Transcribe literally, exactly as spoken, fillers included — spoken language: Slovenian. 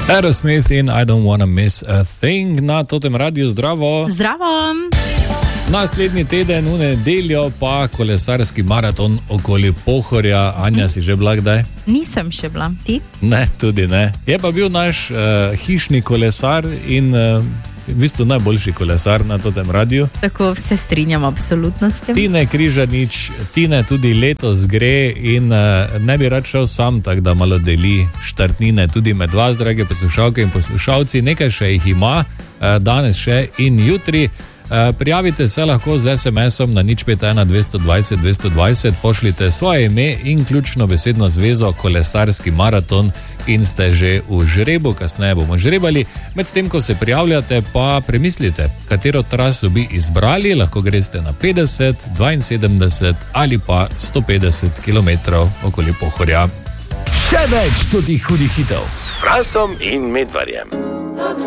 Aerosmith in I don't wanna miss a thing na totem radiju. Zdravo. Zdravo. Naslednji teden, v nedeljo, pa kolesarski maraton okoli Pohorja. Anja, si že bila kdaj? Nisem še bila, ti? Ne, tudi ne. Je pa bil naš uh, hišni kolesar in uh, v bistvu najboljši kolesar na totem radiju. Tako se strinjam absolutno s tem. Tine Križanič, Tine tudi letos gre in uh, ne bi rad šel sam, tako da malo deli štartnine tudi med vas, drage poslušalke in poslušalci. Nekaj še jih ima, uh, danes še in jutri. Uh, prijavite se lahko z es em esom na nič pet ena dvesto dvajset dvesto dvajset, pošljite svoje ime in ključno besedno zvezo kolesarski maraton in ste že v žrebu, kasneje bomo žrebali. Medtem, ko se prijavljate, pa premislite, katero traso bi izbrali. Lahko greste na petdeset, dvainsedemdeset ali pa sto petdeset kilometrov okoli Pohorja. Še več tudi hudih hitov s Frasom in Medvarjem.